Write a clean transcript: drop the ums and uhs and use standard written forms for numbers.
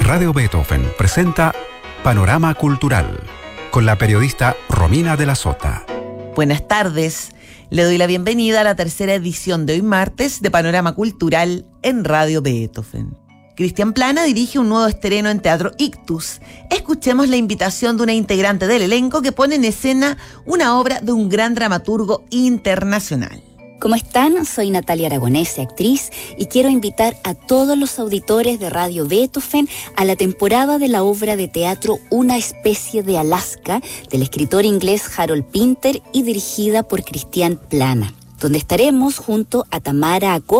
Radio Beethoven presenta Panorama Cultural con la periodista Romina de la Sota. Buenas tardes. Le doy la bienvenida a la tercera edición de hoy martes de Panorama Cultural en Radio Beethoven. Cristian Plana dirige un nuevo estreno en Teatro Ictus. Escuchemos la invitación de una integrante del elenco que pone en escena una obra de un gran dramaturgo internacional. ¿Cómo están? Soy Natalia Aragonese, actriz, y quiero invitar a todos los auditores de Radio Beethoven a la temporada de la obra de teatro Una especie de Alaska, del escritor inglés Harold Pinter y dirigida por Cristian Plana, donde estaremos junto a Tamara Acosta,